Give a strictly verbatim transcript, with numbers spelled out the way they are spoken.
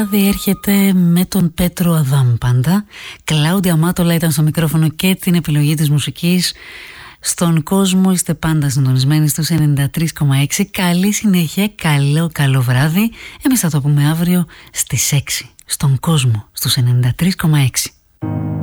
Διέρχεται με τον Πέτρο Αδάμ πάντα. Κλάουντια Μάτολα ήταν στο μικρόφωνο και την επιλογή της μουσικής. Στον κόσμο είστε πάντα συντονισμένοι στους ενενήντα τρία κόμμα έξι. Καλή συνέχεια, καλό καλό βράδυ. Εμείς θα το πούμε αύριο στις έξι. Στον κόσμο στους ενενήντα τρία κόμμα έξι.